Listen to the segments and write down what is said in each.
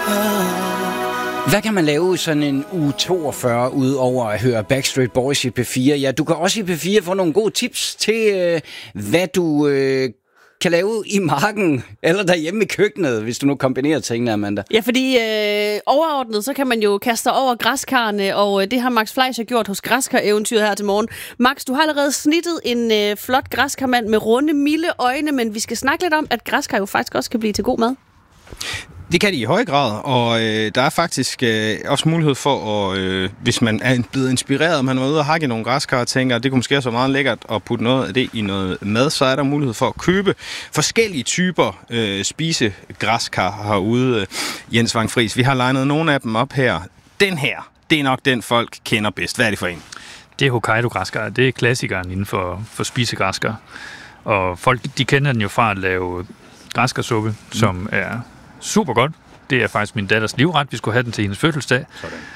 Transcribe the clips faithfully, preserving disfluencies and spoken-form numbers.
Hvad kan man lave sådan en uge toogfyrre ud over at høre Backstreet Boys i P fire? Ja, du kan også i P fire få nogle gode tips til, øh, hvad du øh, kan lave i marken eller derhjemme i køkkenet, hvis du nu kombinerer tingene, Amanda. Ja, fordi øh, overordnet, så kan man jo kaste over græskarne, og øh, det har Max Fleischer gjort hos Græskar-eventyret her til morgen. Max, du har allerede snittet en øh, flot græskarmand med runde, milde øjne, men vi skal snakke lidt om, at græskar jo faktisk også kan blive til god mad. Det kan de i høj grad, og øh, der er faktisk øh, også mulighed for, at, øh, hvis man er blevet inspireret, og man er ude og hakke nogle græskar og tænker, at det kunne måske være så meget lækkert at putte noget af det i noget mad, så er der mulighed for at købe forskellige typer øh, spisegræskar herude. Øh, Jens Vang Friis, vi har legnet nogle af dem op her. Den her, det er nok den, folk kender bedst. Hvad er det for en? Det er Hokkaido-græskar. Det er klassikeren inden for, for spisegræskar. Og folk, de kender den jo fra at lave græskarsuppe, mm. som er super godt. Det er faktisk min datters livret. Vi skulle have den til hendes fødselsdag.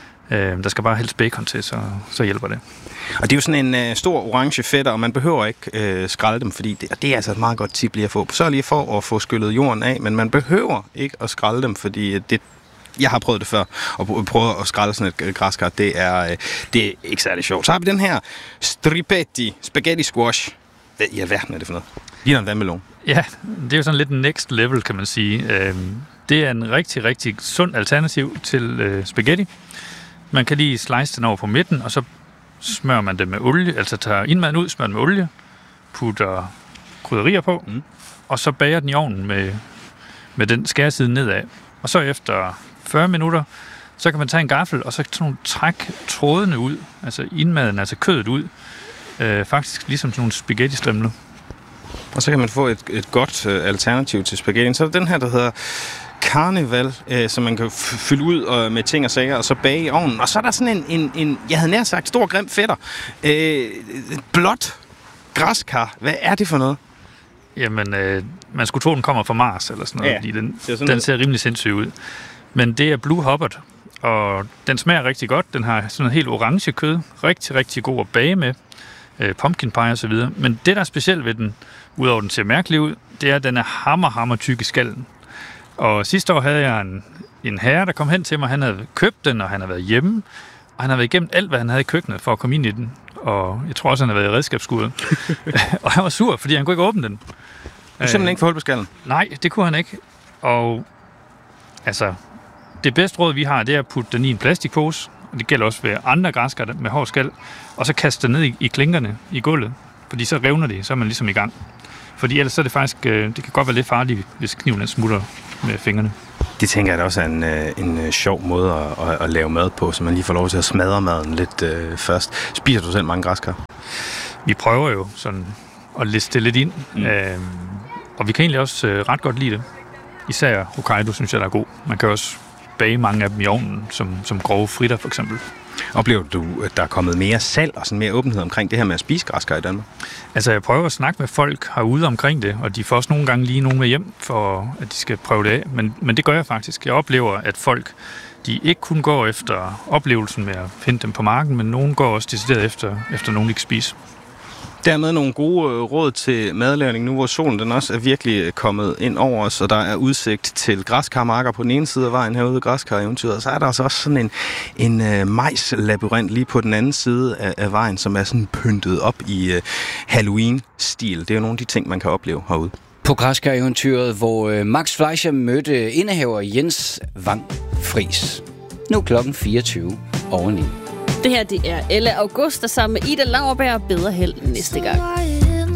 Øh, der skal bare helst bacon til, så, så hjælper det. Og det er jo sådan en øh, stor orange fætter, og man behøver ikke øh, skrælle dem, fordi det, det er altså et meget godt tip lige at få. Så lige for at få skyllet jorden af, men man behøver ikke at skrælle dem, fordi det, jeg har prøvet det før, og prøvet at skrælle sådan et græskar, det er, øh, det er ikke særlig sjovt. Så har vi den her stripetti spaghetti squash. Hvad i alverden er det for noget? Ligner en vandmelon. Ja, det er jo sådan lidt next level, kan man sige. Det er en rigtig, rigtig sund alternativ til spaghetti. Man kan lige slice den over på midten, og så smører man det med olie, altså tager indmaden ud, smører den med olie, putter krydderier på, mm. og så bager den i ovnen med, med den skæreside nedad. Og så efter fyrre minutter, så kan man tage en gaffel, og så trække trådene ud, altså indmaden, altså kødet ud, øh, faktisk ligesom sådan nogle spaghetti-strimler. Og så kan man få et, et godt øh, alternativ til spaghetti. Så er den her, der hedder Carnival, øh, som man kan f- fylde ud og, med ting og sager, og så bage i ovnen. Og så er der sådan en, en, en jeg havde nær sagt, stor grim fætter. Øh, blåt græskar. Hvad er det for noget? Jamen, øh, man skulle tro, den kommer fra Mars, eller sådan noget, ja, fordi den, den noget. ser rimelig sindssyg ud. Men det er Blue Hubbard, og den smager rigtig godt. Den har sådan noget helt orange kød. Rigtig, rigtig god at bage med. Øh, pumpkin pie og så videre. Men det, der er specielt ved den, udover den ser mærkelig ud, det er, at den er hammer, hammer tyk i skallen. Og sidste år havde jeg en, en herre, der kom hen til mig. Han havde købt den, og han havde været hjemme. Og han havde været igennem alt, hvad han havde i køkkenet for at komme ind i den. Og jeg tror også, han havde været i redskabsskuddet. Og han var sur, fordi han kunne ikke åbne den. Du kunne simpelthen ikke få hold på skallen? Nej, det kunne han ikke. Og altså, det bedste råd, vi har, det er at putte den i en plastikpose. Og det gælder også ved andre græskar med hård skal. Og så kaste den ned i, i klinkerne i gulvet. Fordi så revner det, så er man ligesom i gang. Fordi ellers så er det faktisk, det kan godt være lidt farligt, hvis kniven smutter med fingrene. Det tænker jeg da også er en, en sjov måde at, at, at lave mad på, så man lige får lov til at smadre maden lidt øh, først. Spiser du selv mange græskar? Vi prøver jo sådan at liste det lidt ind. Mm. Øhm, og vi kan egentlig også øh, ret godt lide det. Især Hokkaido synes jeg, der er god. Man kan også bage mange af dem i ovnen, som, som grove fritter for eksempel. Oplever du, at der er kommet mere salg og sådan mere åbenhed omkring det her med at spise græskar i Danmark? Altså, jeg prøver at snakke med folk herude omkring det, og de får også nogle gange lige nogen med hjem, for at de skal prøve det af. Men, men det gør jeg faktisk. Jeg oplever, at folk, de ikke kun går efter oplevelsen med at finde dem på marken, men nogen går også decideret efter, efter nogen, de kan spise. Dermed nogle gode råd til madlavning, nu hvor solen den også er virkelig kommet ind over os, og der er udsigt til græskarmarker på den ene side af vejen herude, Græskar-eventyret, og så er der altså også sådan en, en uh, majslabyrint lige på den anden side af, af vejen, som er sådan pyntet op i uh, Halloween-stil. Det er jo nogle af de ting, man kan opleve herude. På Græskar-eventyret, hvor uh, Max Fleischer mødte indehaver Jens Vang Friis. Nu klokken fireogtyve over ni. Det her, det er Elle August, der sammen med Ida Lauerberg bedre held næste gang.